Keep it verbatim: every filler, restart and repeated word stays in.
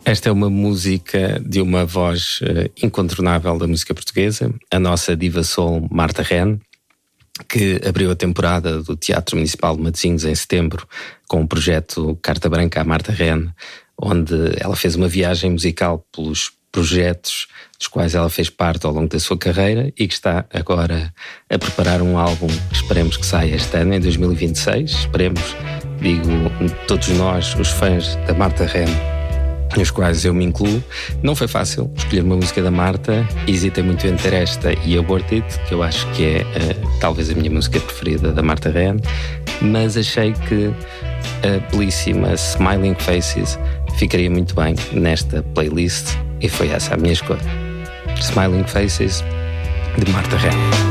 Esta é uma música de uma voz uh, incontornável da música portuguesa, a nossa diva soul Marta Ren, que abriu a temporada do Teatro Municipal de Matosinhos em setembro com o projeto Carta Branca à Marta Ren, onde ela fez uma viagem musical pelos projetos dos quais ela fez parte ao longo da sua carreira e que está agora a preparar um álbum que esperemos que saia este ano, em dois mil e vinte e seis. Esperemos, digo, todos nós, os fãs da Marta Ren, nos quais eu me incluo. Não foi fácil escolher uma música da Marta, hesitei muito entre esta e Aborted, que eu acho que é uh, talvez a minha música preferida da Marta Ren, mas achei que a belíssima Smiling Faces ficaria muito bem nesta playlist e foi essa a minha escolha. Smiling Faces, de Marta Ren.